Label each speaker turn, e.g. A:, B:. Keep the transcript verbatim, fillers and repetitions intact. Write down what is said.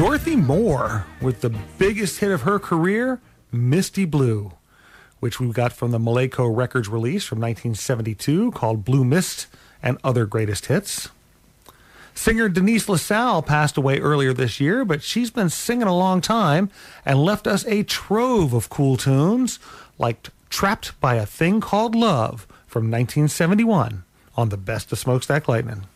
A: Dorothy Moore with the biggest hit of her career, Misty Blue, which we got from the Malaco Records release from nineteen seventy-two called Blue Mist and Other Greatest Hits. Singer Denise LaSalle passed away earlier this year, but she's been singing a long time and left us a trove of cool tunes like Trapped by a Thing Called Love from nineteen seventy-one on the Best of Smokestack Lightning.